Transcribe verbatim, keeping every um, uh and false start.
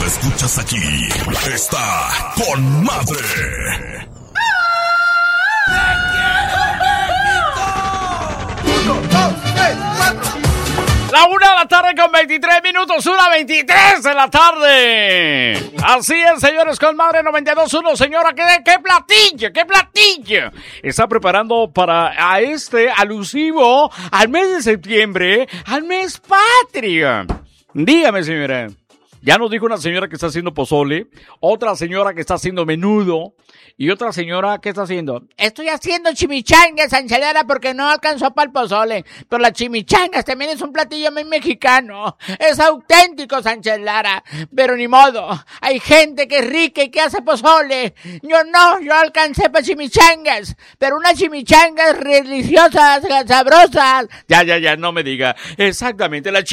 lo escuchas aquí. Está con madre. La una de la tarde con veintitrés minutos, una veintitrés de la tarde. Así es, señores, con Madre noventa y dos punto uno. Señora, ¿qué, qué platillo, qué platillo está preparando para a este alusivo al mes de septiembre, al mes patrio? Dígame, señora. Ya nos dijo una señora que está haciendo pozole, otra señora que está haciendo menudo y otra señora que está haciendo... Estoy haciendo chimichangas, Sanchelera, porque no alcanzó para el pozole. Pero las chimichangas también es un platillo muy mexicano. Es auténtico, Sanchelera. Pero ni modo, hay gente que es rica y que hace pozole. Yo no, yo alcancé para chimichangas. Pero unas chimichangas deliciosas, sabrosas. Ya, ya, ya, no me diga. Exactamente, la